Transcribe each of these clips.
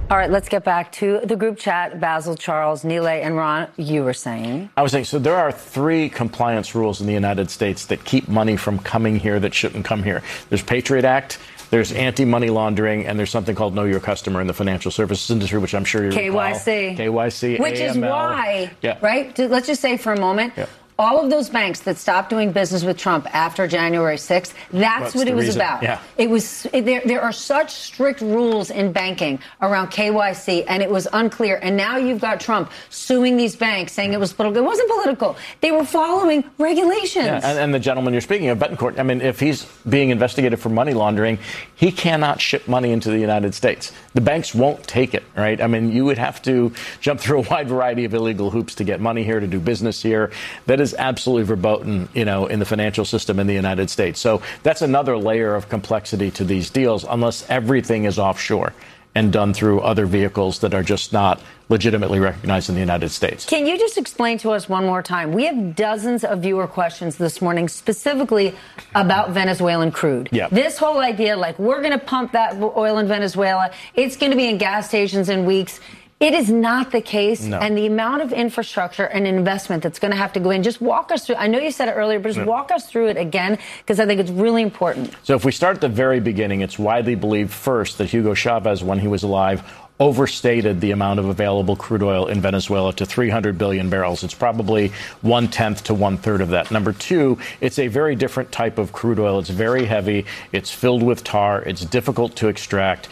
All right, let's get back to the group chat. Basil, Charles, Nilay, and Ron, you were saying. I was saying, so there are 3 compliance rules in the United States that keep money from coming here that shouldn't come here. There's Patriot Act, there's anti-money laundering, and there's something called Know Your Customer in the financial services industry, which I'm sure you recall. KYC, which AML. is why, right? Let's just say for a moment, all of those banks that stopped doing business with Trump after January 6th, that's what it was about. Yeah. It was there are such strict rules in banking around KYC, and it was unclear. And now you've got Trump suing these banks, saying it was political. It wasn't political. They were following regulations. Yeah, and the gentleman you're speaking of, Betancourt, I mean, if he's being investigated for money laundering, he cannot ship money into the United States. The banks won't take it, right? I mean, you would have to jump through a wide variety of illegal hoops to get money here, to do business here. That is absolutely verboten, in the financial system in the United States. So that's another layer of complexity to these deals, unless everything is offshore and done through other vehicles that are just not legitimately recognized in the United States. Can you just explain to us one more time? We have dozens of viewer questions this morning specifically about Venezuelan crude. Yeah. This whole idea, like, we're going to pump that oil in Venezuela, it's going to be in gas stations in weeks. It is not the case. No. And the amount of infrastructure and investment that's going to have to go in, just walk us through. I know you said it earlier, but just walk us through it again, because I think it's really important. So if we start at the very beginning, it's widely believed first that Hugo Chavez, when he was alive, overstated the amount of available crude oil in Venezuela to 300 billion barrels. It's probably 1/10 to 1/3 of that. Number 2, it's a very different type of crude oil. It's very heavy. It's filled with tar. It's difficult to extract.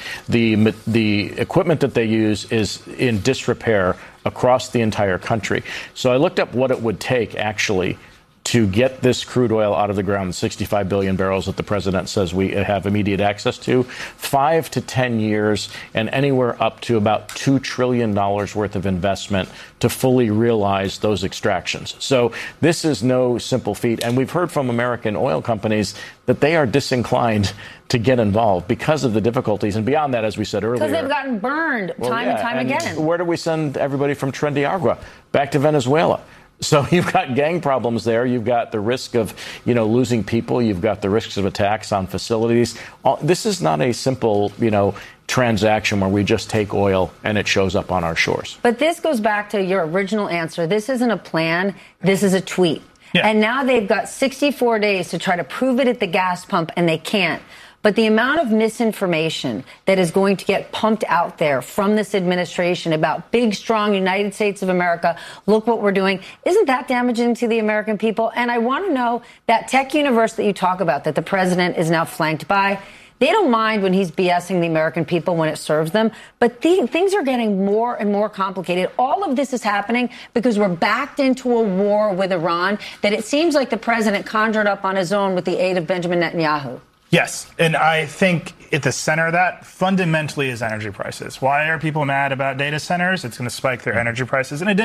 The equipment that they use is in disrepair across the entire country. So I looked up what it would take actually to get this crude oil out of the ground, 65 billion barrels that the president says we have immediate access to, 5 to 10 years and anywhere up to about $2 trillion worth of investment to fully realize those extractions. So this is no simple feat. And we've heard from American oil companies that they are disinclined to get involved because of the difficulties. And beyond that, as we said earlier, because they've gotten burned time and time again. Where do we send everybody from Tren de Agua? Back to Venezuela. So you've got gang problems there. You've got the risk of, losing people. You've got the risks of attacks on facilities. This is not a simple, transaction where we just take oil and it shows up on our shores. But this goes back to your original answer. This isn't a plan. This is a tweet. Yeah. And now they've got 64 days to try to prove it at the gas pump, and they can't. But the amount of misinformation that is going to get pumped out there from this administration about big, strong United States of America, look what we're doing, isn't that damaging to the American people? And I want to know that tech universe that you talk about, that the president is now flanked by, they don't mind when he's BSing the American people when it serves them. But things are getting more and more complicated. All of this is happening because we're backed into a war with Iran that it seems like the president conjured up on his own with the aid of Benjamin Netanyahu. Yes, and I think at the center of that fundamentally is energy prices. Why are people mad about data centers? It's going to spike their energy prices. In addition,